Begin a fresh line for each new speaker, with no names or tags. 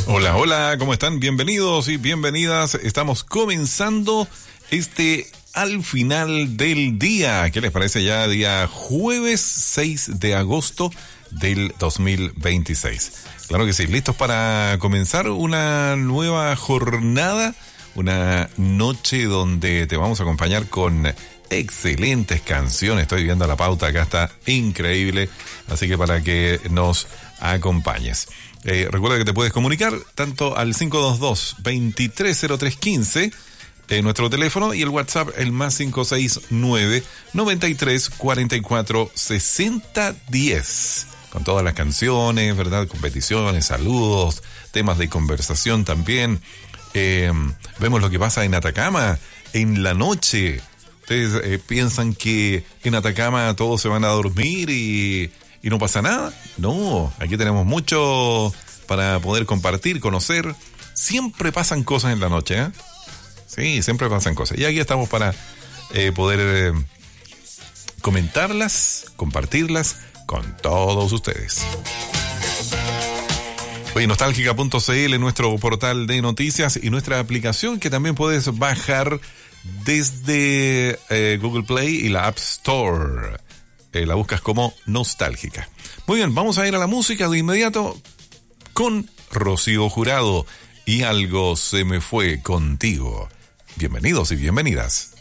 Hola, hola, ¿cómo están? Bienvenidos y bienvenidas. Estamos comenzando al final del día. ¿Qué les parece? Ya día jueves 6 de agosto del 2026. Claro que sí, listos para comenzar una nueva jornada, una noche donde te vamos a acompañar con excelentes canciones. Estoy viendo la pauta, acá está increíble, así que para que nos acompañes. Recuerda que te puedes comunicar tanto al 522-230315, nuestro teléfono, y el WhatsApp, el más 569-9344-6010. Con todas las canciones, ¿verdad? Competiciones, saludos, temas de conversación también. Vemos lo que pasa en Atacama en la noche. Ustedes piensan que en Atacama todos se van a dormir y no pasa nada. No, aquí tenemos mucho para poder compartir, conocer. Siempre pasan cosas en la noche, ¿eh? Sí, siempre pasan cosas. Y aquí estamos para poder comentarlas, compartirlas con todos ustedes. Oye, nostálgica.cl, nuestro portal de noticias, y nuestra aplicación que también puedes bajar desde Google Play y la App Store. La buscas como Nostálgica. Muy bien, vamos a ir a la música de inmediato con Rocío Jurado y Algo se me fue contigo. Bienvenidos y bienvenidas.